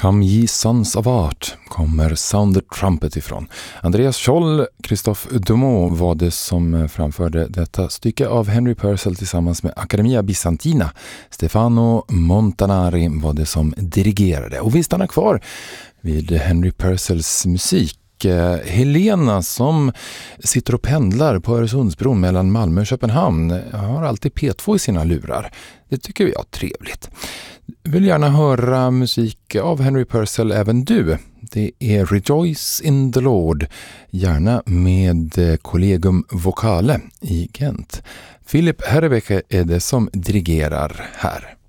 Come Ye Sons of Art kommer Sound the Trumpet ifrån. Andreas Scholl, Christophe Dumont var det som framförde detta stycke av Henry Purcell tillsammans med Accademia Bizantina. Stefano Montanari var det som dirigerade. Och vi stannar kvar vid Henry Purcells musik. Helena som sitter och pendlar på Öresundsbron mellan Malmö och Köpenhamn har alltid P2 i sina lurar. Det tycker jag är trevligt. Vill gärna höra musik av Henry Purcell även du. Det är Rejoice in the Lord, gärna med Collegium Vocale i Gent. Philip Herrebeke är det som dirigerar här.